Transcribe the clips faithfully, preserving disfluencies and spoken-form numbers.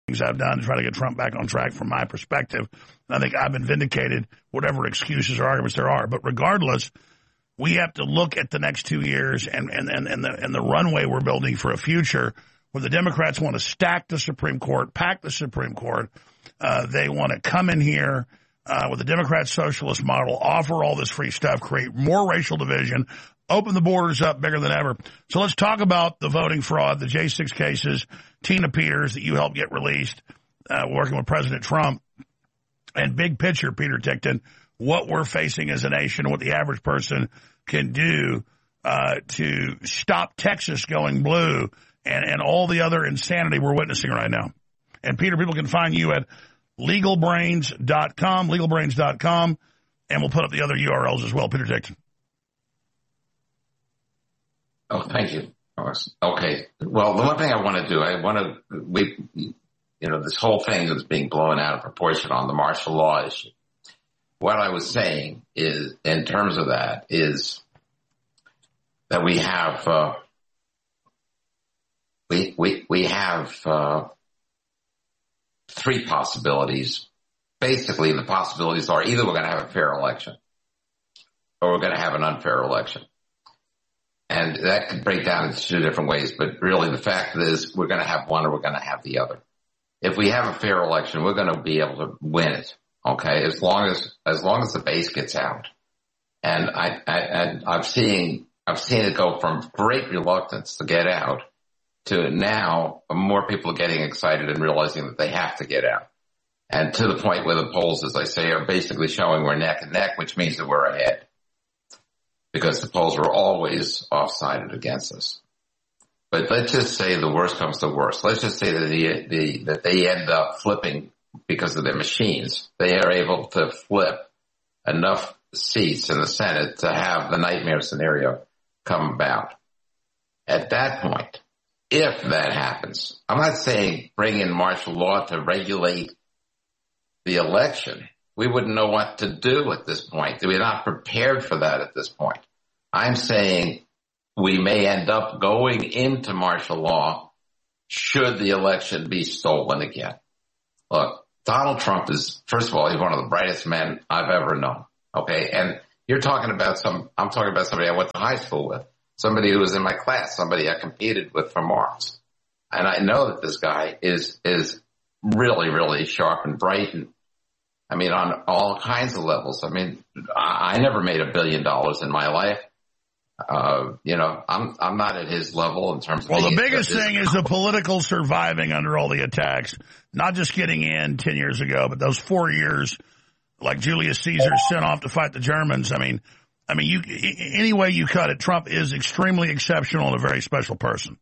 things I've done to try to get Trump back on track from my perspective. I think I've been vindicated, whatever excuses or arguments there are. But regardless, we have to look at the next two years and, and, and, and, the, and the runway we're building for a future where the Democrats want to stack the Supreme Court, pack the Supreme Court. Uh, they want to come in here uh, with the Democrat socialist model, offer all this free stuff, create more racial division, open the borders up bigger than ever. So let's talk about the voting fraud, the J six cases, Tina Peters that you helped get released, uh, working with President Trump, and big picture, Peter Tickton, what we're facing as a nation, what the average person can do uh, to stop Texas going blue and, and all the other insanity we're witnessing right now. And, Peter, people can find you at legal brains dot com, legal brains dot com, and we'll put up the other U R Ls as well. Peter Tickton. Oh, thank you. Okay. Well, the one thing I want to do, I want to, we, you know, this whole thing is being blown out of proportion on the martial law issue. What I was saying is, in terms of that, is that we have, uh, we, we, we have, uh, three possibilities. Basically, the possibilities are either we're going to have a fair election or we're going to have an unfair election. And that could break down into two different ways, but really the fact is we're going to have one or we're going to have the other. If we have a fair election, we're going to be able to win it, okay, as long as as long as the base gets out. And I, I and I've seen I've seen it go from great reluctance to get out to now more people are getting excited and realizing that they have to get out. And to the point where the polls, as I say, are basically showing we're neck and neck, which means that we're ahead. Because the polls were always off-sided against us. But let's just say the worst comes to worst. Let's just say that, the, the, that they end up flipping because of their machines. They are able to flip enough seats in the Senate to have the nightmare scenario come about. At that point, if that happens, I'm not saying bring in martial law to regulate the election. We wouldn't know what to do at this point. We're not prepared for that at this point. I'm saying we may end up going into martial law should the election be stolen again. Look, Donald Trump is, first of all, he's one of the brightest men I've ever known. Okay. And you're talking about some, I'm talking about somebody I went to high school with, somebody who was in my class, somebody I competed with for marks. And I know that this guy is, is really, really sharp and bright and, I mean, on all kinds of levels. I mean, I never made a billion dollars in my life. Uh, you know, I'm I'm not at his level in terms of. Well, the biggest thing is the political surviving under all the attacks, not just getting in ten years ago, but those four years, like Julius Caesar sent off to fight the Germans. I mean, I mean, you any way you cut it, Trump is extremely exceptional and a very special person.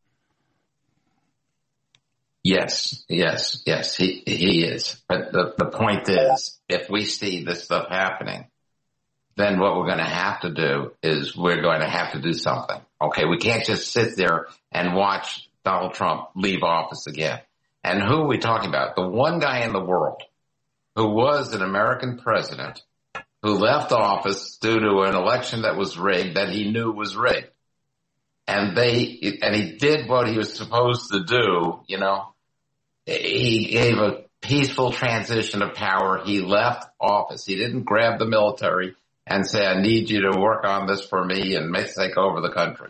Yes, yes, yes, he he is. But the, the point is, if we see this stuff happening, then what we're going to have to do is we're going to have to do something. Okay, we can't just sit there and watch Donald Trump leave office again. And who are we talking about? The one guy in the world who was an American president who left office due to an election that was rigged, that he knew was rigged. And they, and he did what he was supposed to do, you know. He gave a peaceful transition of power. He left office. He didn't grab the military and say, I need you to work on this for me and take over the country.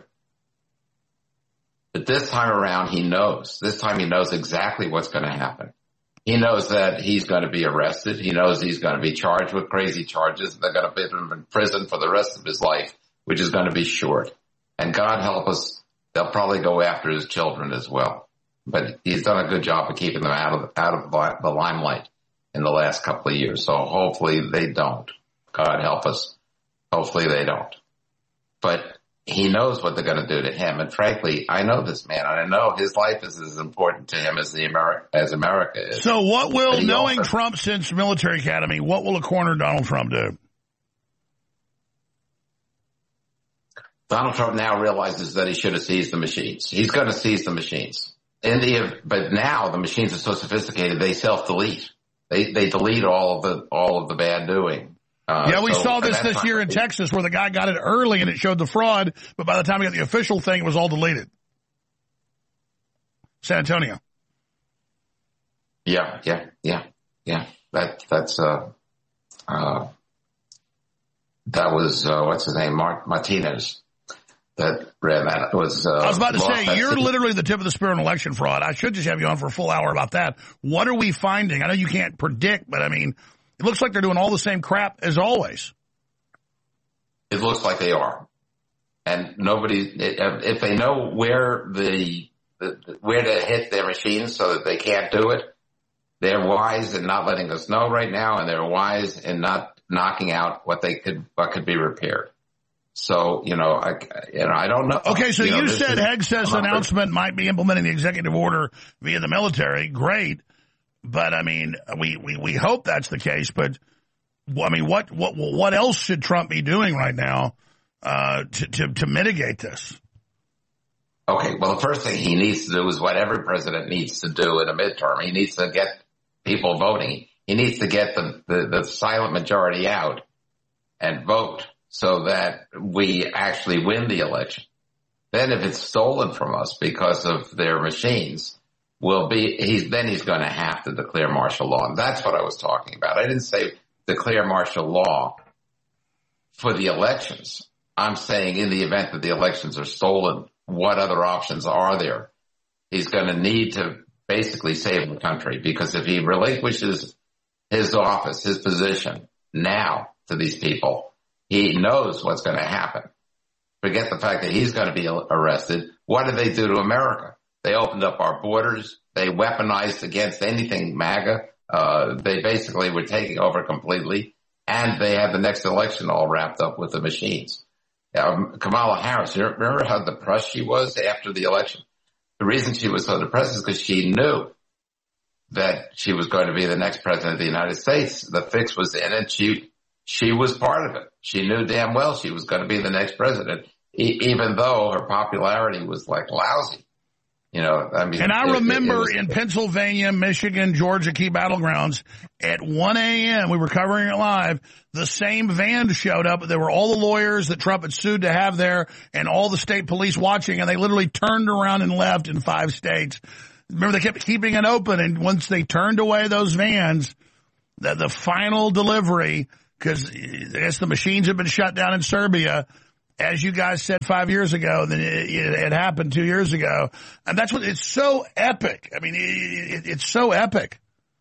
But this time around, he knows. This time he knows exactly what's going to happen. He knows that he's going to be arrested. He knows he's going to be charged with crazy charges. They're going to put him in prison for the rest of his life, which is going to be short. And God help us, they'll probably go after his children as well. But he's done a good job of keeping them out of out of the limelight in the last couple of years. So hopefully they don't. God help us. Hopefully they don't. But he knows what they're going to do to him. And frankly, I know this man. I know his life is as important to him as the Ameri- as America is. So what will, knowing also- Trump since military academy, what will a corner Donald Trump do? Donald Trump now realizes that he should have seized the machines. He's going to seize the machines. In the, but now the machines are so sophisticated they self-delete. They they delete all of the all of the bad doing. Uh, yeah, we so, saw this this year in he, Texas where the guy got it early and it showed the fraud, but by the time he got the official thing, it was all deleted. San Antonio. Yeah, yeah, yeah, yeah. That that's uh, uh, that was uh, what's his name, Mark Martinez. That ran that was. Uh, I was about to say you're city. literally the tip of the spear in election fraud. I should just have you on for a full hour about that. What are we finding? I know you can't predict, but I mean, it looks like they're doing all the same crap as always. It looks like they are, and nobody. If they know where the, the where to hit their machines so that they can't do it, they're wise in not letting us know right now, and they're wise in not knocking out what they could what could be repaired. So, you know, I, you know, I don't know. Okay, so you, you know, said Hegseth's announcement might be implementing the executive order via the military. Great. But, I mean, we, we, we hope that's the case. But, I mean, what what what else should Trump be doing right now uh, to, to, to mitigate this? Okay, well, the first thing he needs to do is what every president needs to do in a midterm. He needs to get people voting. He needs to get the, the, the silent majority out and vote, so that we actually win the election. Then if it's stolen from us because of their machines, will be he's then he's going to have to declare martial law. And that's what I was talking about. I didn't say declare martial law for the elections. I'm saying in the event that the elections are stolen, what other options are there? He's going to need to basically save the country, because if he relinquishes his office, his position now to these people, he knows what's going to happen. Forget the fact that he's going to be arrested. What did they do to America? They opened up our borders. They weaponized against anything MAGA. Uh, they basically were taking over completely. And they had the next election all wrapped up with the machines. Um, Kamala Harris, you remember how depressed she was after the election? The reason she was so depressed is because she knew that she was going to be the next president of the United States. The fix was in, and she She was part of it. She knew damn well she was going to be the next president, e- even though her popularity was like lousy. You know, I mean. And I it, remember it, it was, in Pennsylvania, Michigan, Georgia, key battlegrounds, at one a.m., we were covering it live, the same van showed up. There were all the lawyers that Trump had sued to have there and all the state police watching, and they literally turned around and left in five states. Remember, they kept keeping it open, and once they turned away those vans, the, the final delivery, because I guess the machines have been shut down in Serbia, as you guys said five years ago, then it, it, it happened two years ago. And that's what, it's so epic. I mean, it, it, it's so epic.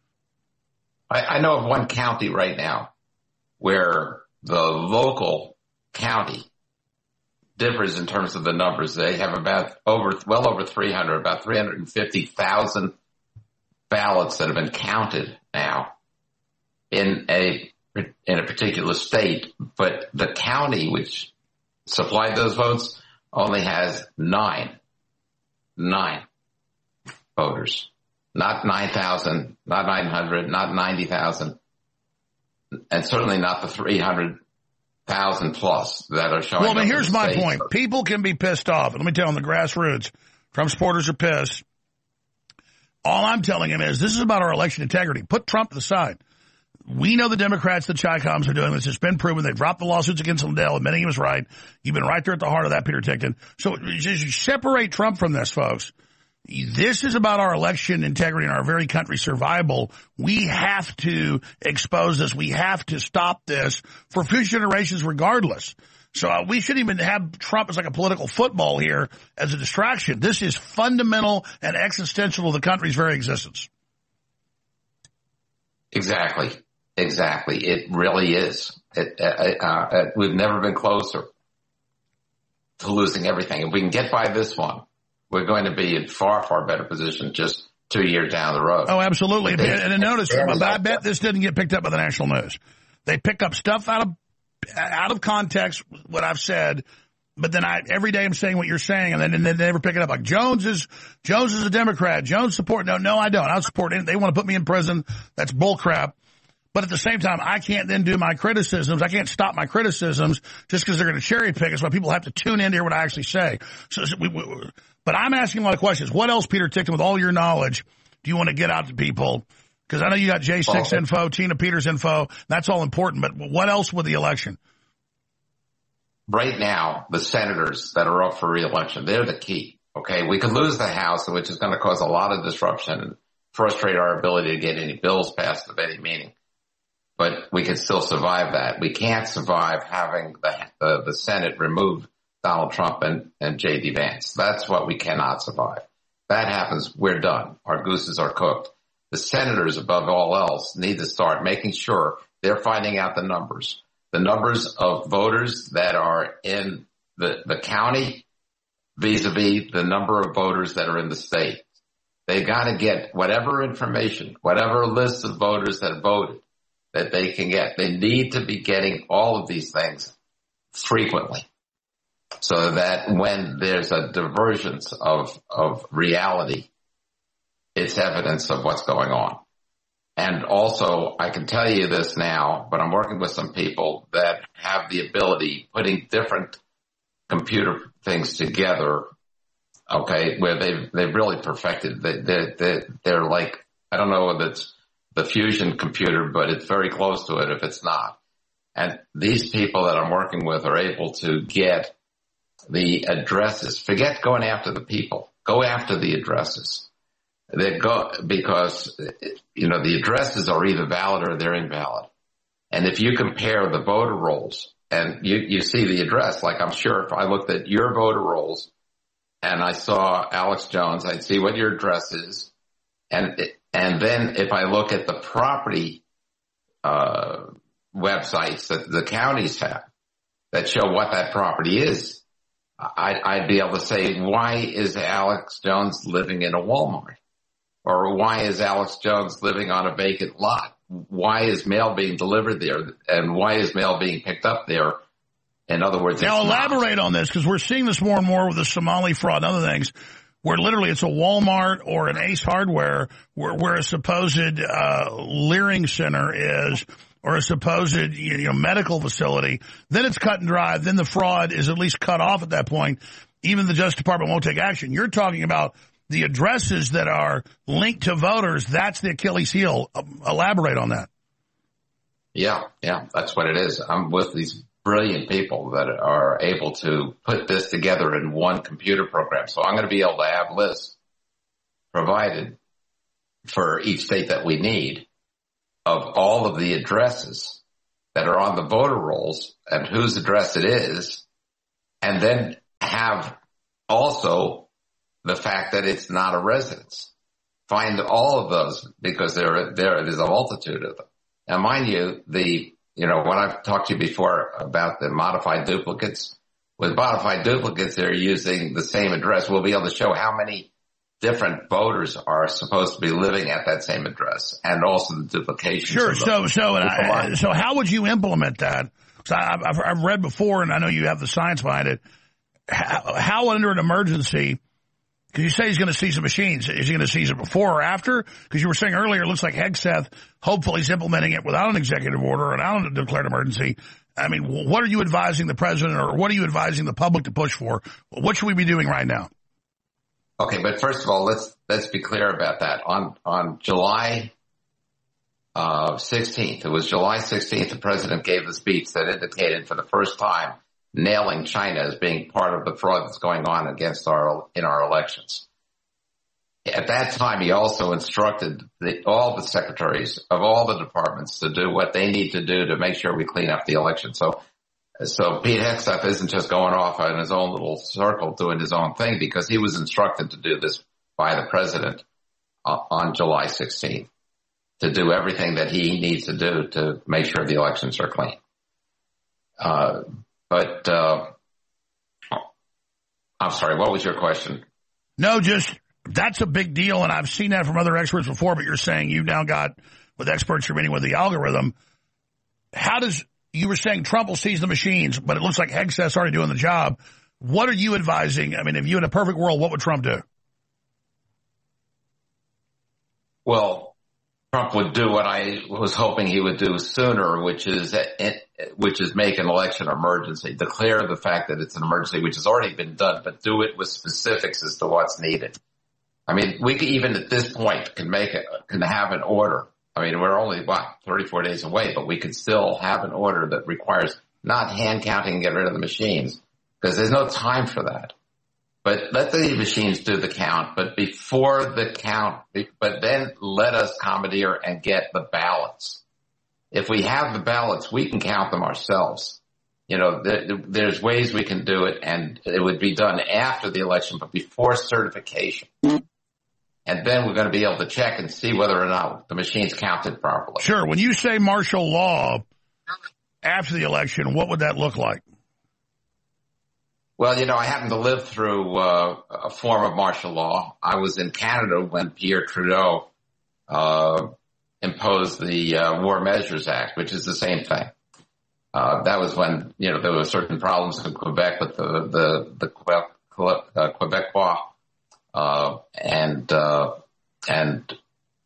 I, I know of one county right now where the local county differs in terms of the numbers. They have about over, well over three hundred, about three hundred fifty thousand ballots that have been counted now in a in a particular state, but the county which supplied those votes only has nine, nine voters, not nine thousand, not nine hundred, not ninety thousand, and certainly not the three hundred thousand plus that are showing. Well, but up here's my states. point. People can be pissed off. And let me tell them, the grassroots, Trump supporters are pissed. All I'm telling him is this is about our election integrity. Put Trump to the side. We know the Democrats, the Chi-Coms are doing this. It's been proven. They've dropped the lawsuits against Lindell, admitting he was right. You've been right there at the heart of that, Peter Tickton. So just separate Trump from this, folks. This is about our election integrity and our very country's survival. We have to expose this. We have to stop this for future generations regardless. So uh, we shouldn't even have Trump as like a political football here as a distraction. This is fundamental and existential to the country's very existence. Exactly. Exactly. It really is. It, uh, uh, we've never been closer to losing everything. If we can get by this one, we're going to be in far, far better position just two years down the road. Oh, absolutely. And, and notice, I bet this didn't get picked up by the national news. They pick up stuff out of out of context, what I've said, but then I every day I'm saying what you're saying, and then, and then they never pick it up. Like, Jones is Jones is a Democrat. Jones support. No, no, I don't. I don't support it. They want to put me in prison. That's bull crap. But at the same time, I can't then do my criticisms. I can't stop my criticisms just because they're going to cherry pick. It's why people have to tune in to hear what I actually say. So, so we, we, but I'm asking a lot of questions. What else, Peter Tickton, with all your knowledge, do you want to get out to people? Because I know you got J six oh. info, Tina Peters info. That's all important. But what else with the election? Right now, the senators that are up for re-election, they're the key. Okay, we could lose the House, which is going to cause a lot of disruption frustrate our ability to get any bills passed of any meaning. But we can still survive that. We can't survive having the, the, the Senate remove Donald Trump and, and J D Vance. That's what we cannot survive. That happens, we're done. Our gooses are cooked. The senators, above all else, need to start making sure they're finding out the numbers. The numbers of voters that are in the, the county vis-a-vis the number of voters that are in the state. They got to get whatever information, whatever list of voters that voted that they can get. They need to be getting all of these things frequently so that when there's a divergence of, of reality, it's evidence of what's going on. And also, I can tell you this now, but I'm working with some people that have the ability, putting different computer things together, okay, where they've, they've really perfected. They, they, they, they're like, I don't know if it's the fusion computer, but it's very close to it if it's not. And these people that I'm working with are able to get the addresses. Forget going after the people. Go after the addresses. They go because, you know, the addresses are either valid or they're invalid. And if you compare the voter rolls and you, you see the address, like I'm sure if I looked at your voter rolls and I saw Alex Jones, I'd see what your address is. And, and then if I look at the property, uh, websites that the counties have that show what that property is, I, I'd be able to say, why is Alex Jones living in a Walmart? Or why is Alex Jones living on a vacant lot? Why is mail being delivered there? And why is mail being picked up there? In other words, now elaborate on this, because we're seeing this more and more with the Somali fraud and other things, where literally it's a Walmart or an Ace Hardware where, where a supposed uh, Leering Center is, or a supposed you know medical facility. Then it's cut and dry. Then the fraud is at least cut off at that point. Even the Justice Department won't take action. You're talking about the addresses that are linked to voters. That's the Achilles heel. Elaborate on that. Yeah, yeah, that's what it is. I'm with these brilliant people that are able to put this together in one computer program. So I'm going to be able to have lists provided for each state that we need of all of the addresses that are on the voter rolls and whose address it is, and then have also the fact that it's not a residence. Find all of those because there, there, there's a multitude of them. Now, mind you, the, you know, when I've talked to you before about the modified duplicates, with modified duplicates, they're using the same address. We'll be able to show how many different voters are supposed to be living at that same address, and also the duplication. Sure. So, so, and I, so how would you implement that? So I've, I've, I've read before, and I know you have the science behind it. How, how under an emergency, because you say he's going to seize the machines. Is he going to seize it before or after? Because you were saying earlier, it looks like Hegseth, hopefully he's implementing it without an executive order and without a declared emergency. I mean, what are you advising the president, or what are you advising the public to push for? What should we be doing right now? Okay, but first of all, let's let's be clear about that. On on July uh, sixteenth, it was July sixteenth, the president gave the speech that indicated for the first time nailing China as being part of the fraud that's going on against our in our elections. At that time, he also instructed the, all the secretaries of all the departments to do what they need to do to make sure we clean up the election. So, so Pete Hegseth isn't just going off in his own little circle doing his own thing, because he was instructed to do this by the president uh, on July sixteenth, to do everything that he needs to do to make sure the elections are clean. Uh, but uh, I'm sorry, what was your question? No, just that's a big deal, and I've seen that from other experts before, but you're saying you've now got, with experts you're meeting with the algorithm, how does, you were saying Trump will seize the machines, but it looks like Hegseth's already doing the job. What are you advising? I mean, if you in a perfect world, what would Trump do? Well, Trump would do what I was hoping he would do sooner, which is which is make an election emergency, declare the fact that it's an emergency, which has already been done, but do it with specifics as to what's needed. I mean, we could even at this point can make it, can have an order. I mean, we're only, what, thirty-four days away, but we could still have an order that requires not hand counting and get rid of the machines, because there's no time for that. But let the machines do the count. But before the count, but then let us commandeer and get the ballots. If we have the ballots, we can count them ourselves. You know, there, there's ways we can do it, and it would be done after the election, but before certification. And then we're going to be able to check and see whether or not the machines counted properly. Sure. When you say martial law after the election, what would that look like? Well, you know, I happen to live through uh, a form of martial law. I was in Canada when Pierre Trudeau uh, imposed the uh, War Measures Act, which is the same thing. Uh, that was when, you know, there were certain problems in Quebec with the, the, the Quebec, uh, Quebecois, uh, and, uh, and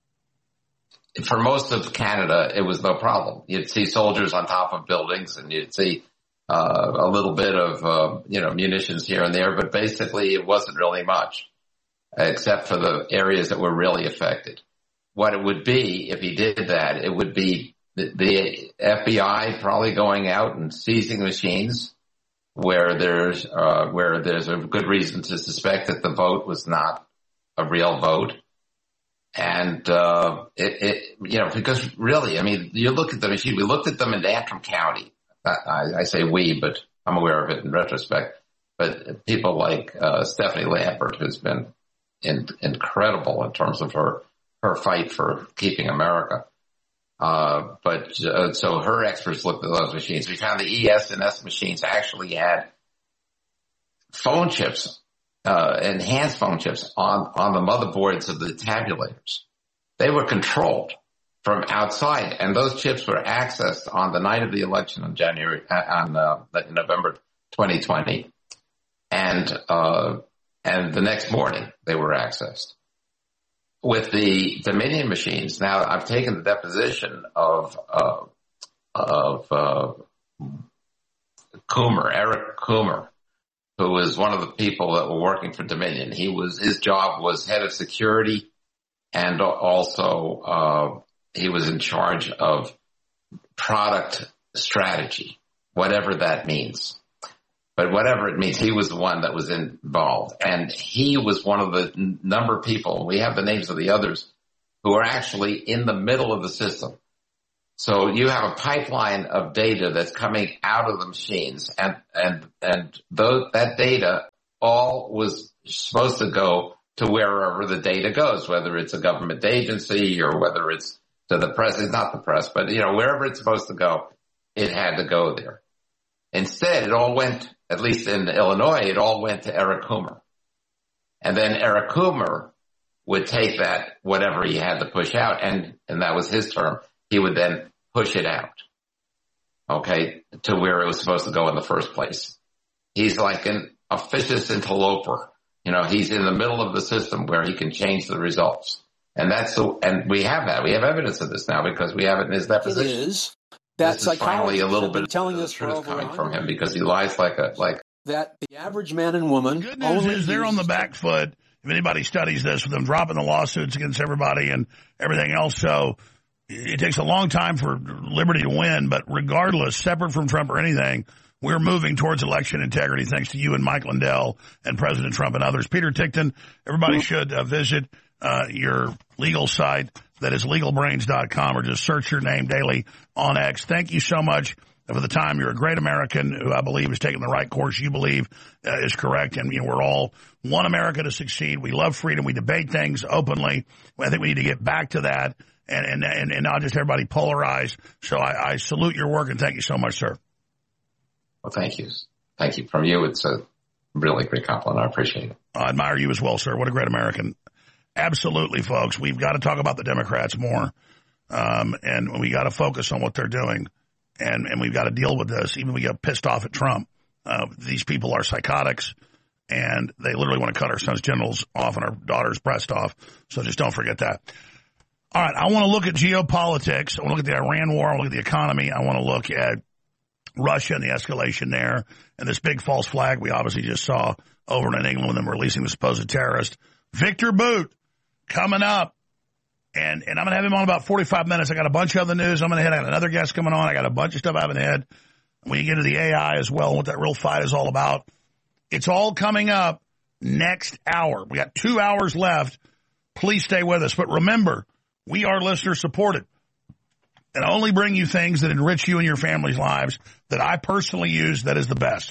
for most of Canada, it was no problem. You'd see soldiers on top of buildings and you'd see, uh, a little bit of, uh, you know, munitions here and there, but basically it wasn't really much, except for the areas that were really affected. What it would be, if he did that, it would be The, the F B I probably going out and seizing machines where there's uh, where there's a good reason to suspect that the vote was not a real vote, and uh, it, it you know because really, I mean, you look at the machine. We looked at them in Antrim County. I, I say we, but I'm aware of it in retrospect. But people like uh, Stephanie Lambert, who's been in, incredible in terms of her her fight for keeping America. Uh, but, uh, so her experts looked at those machines. We found the E S and S machines actually had phone chips, uh, enhanced phone chips on, on the motherboards of the tabulators. They were controlled from outside, and those chips were accessed on the night of the election on January, on, uh, November twenty twenty. And, uh, and the next morning they were accessed. With the Dominion machines, now I've taken the deposition of uh, of uh, Coomer, Eric Coomer, who was one of the people that were working for Dominion. He was his job was head of security, and also uh, he was in charge of product strategy, whatever that means. But whatever it means, he was the one that was involved. And he was one of the n- number of people, we have the names of the others, who are actually in the middle of the system. So you have a pipeline of data that's coming out of the machines, and, and, and those, that data all was supposed to go to wherever the data goes, whether it's a government agency or whether it's to the press. It's not the press, but, you know, wherever it's supposed to go, it had to go there. Instead, it all went, at least in Illinois, it all went to Eric Coomer. And then Eric Coomer would take that, whatever he had to push out, and, and that was his term, he would then push it out, okay, to where it was supposed to go in the first place. He's like an officious interloper. You know, he's in the middle of the system where he can change the results. And that's the, and we have that. We have evidence of this now because we have it in his deposition. It is. That this is finally a little bit telling of us the truth coming from him years. Because he lies like a, like. That the average man and woman. The good news is they're on the back foot. If anybody studies this, with them dropping the lawsuits against everybody and everything else. So it takes a long time for liberty to win, but regardless, separate from Trump or anything, we're moving towards election integrity thanks to you and Mike Lindell and President Trump and others. Peter Tickton, everybody should uh, visit uh, your legal site. That is legal brains dot com, or just search your name daily on X. Thank you so much for the time. You're a great American who I believe is taking the right course you believe uh, is correct. And you know, we're all want America to succeed. We love freedom. We debate things openly. I think we need to get back to that and, and, and, and not just everybody polarized. So I, I salute your work and thank you so much, sir. Well, thank you. Thank you. From you, it's a really great compliment. I appreciate it. I admire you as well, sir. What a great American. Absolutely, folks. We've got to talk about the Democrats more, um, and we got to focus on what they're doing, and, and we've got to deal with this. Even if we get pissed off at Trump, uh, these people are psychotics, and they literally want to cut our son's genitals off and our daughter's breast off, so just don't forget that. All right, I want to look at geopolitics. I want to look at the Iran war. I want to look at the economy. I want to look at Russia and the escalation there, and this big false flag we obviously just saw over in England with them releasing the supposed terrorist. Victor Bout. Coming up, and, and I'm going to have him on about forty-five minutes. I got a bunch of other news I'm going to hit. I got another guest coming on. I got a bunch of stuff I haven't had. We get to the A I as well, what that real fight is all about. It's all coming up next hour. We got two hours left. Please stay with us. But remember, we are listener supported. And I only bring you things that enrich you and your family's lives that I personally use that is the best.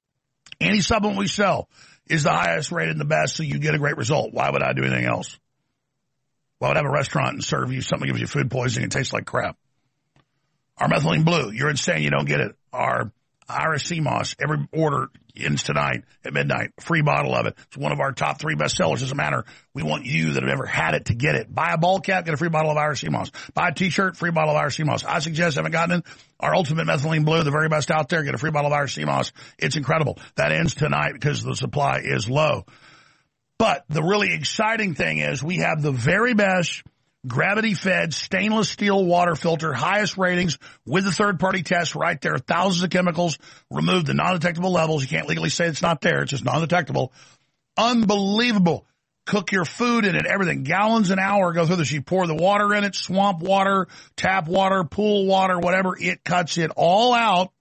Any supplement we sell is the highest rated and the best, so you get a great result. Why would I do anything else? Why would I have a restaurant and serve you something that gives you food poisoning and tastes like crap? Our methylene blue, you're insane, you don't get it. Our Iris Sea Moss, every order ends tonight at midnight. Free bottle of it. It's one of our top three best sellers. Doesn't matter. We want you that have ever had it to get it. Buy a ball cap, get a free bottle of Iris Sea Moss. Buy a t-shirt, free bottle of Iris Sea Moss. I suggest, haven't gotten it, our Ultimate Methylene Blue, the very best out there. Get a free bottle of Iris Sea Moss. It's incredible. That ends tonight because the supply is low. But the really exciting thing is we have the very best gravity-fed stainless steel water filter, highest ratings with the third-party test right there. Thousands of chemicals, remove the non-detectable levels. You can't legally say it's not there. It's just non-detectable. Unbelievable. Cook your food in it, everything. Gallons an hour go through this. You pour the water in it, swamp water, tap water, pool water, whatever. It cuts it all out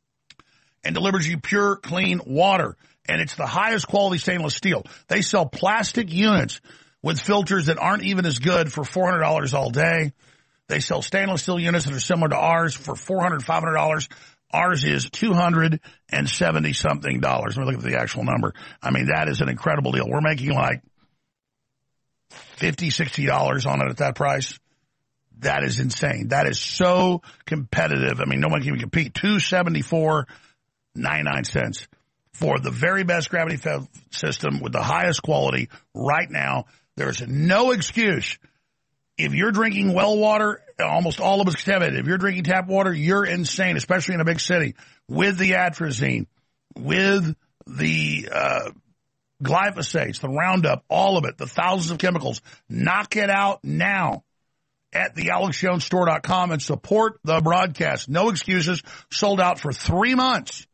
and delivers you pure, clean water. And it's the highest quality stainless steel. They sell plastic units with filters that aren't even as good for four hundred dollars all day. They sell stainless steel units that are similar to ours for four hundred dollars, five hundred dollars. Ours is two hundred seventy something dollars. Let me look at the actual number. I mean, that is an incredible deal. We're making like fifty dollars, sixty dollars on it at that price. That is insane. That is so competitive. I mean, no one can even compete. two hundred seventy-four dollars and ninety-nine cents for the very best gravity-fed system with the highest quality right now. There's no excuse. If you're drinking well water, almost all of us have it. If you're drinking tap water, you're insane, especially in a big city. With the atrazine, with the uh, glyphosates, the Roundup, all of it, the thousands of chemicals. Knock it out now at the alex jones store dot com and support the broadcast. No excuses. Sold out for three months.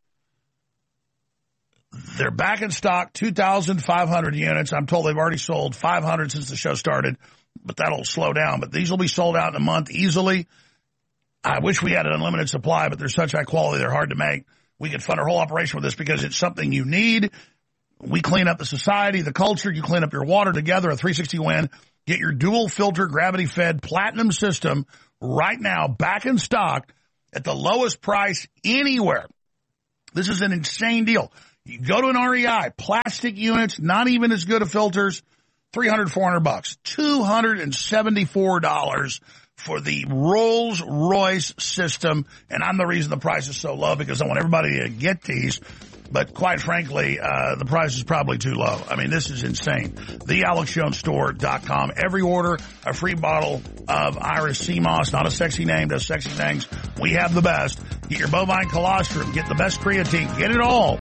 They're back in stock, two thousand five hundred units. I'm told they've already sold five hundred since the show started, but that'll slow down. But these will be sold out in a month easily. I wish we had an unlimited supply, but they're such high quality, they're hard to make. We could fund our whole operation with this because it's something you need. We clean up the society, the culture. You clean up your water together, a three sixty win. Get your dual filter gravity-fed platinum system right now back in stock at the lowest price anywhere. This is an insane deal. You go to an R E I, plastic units, not even as good of filters, three hundred, four hundred bucks, two hundred seventy-four dollars for the Rolls Royce system. And I'm the reason the price is so low because I want everybody to get these. But quite frankly, uh, the price is probably too low. I mean, this is insane. the alex jones store dot com. Every order, a free bottle of Iris Sea Moss. Not a sexy name, does sexy things. We have the best. Get your bovine colostrum. Get the best creatine. Get it all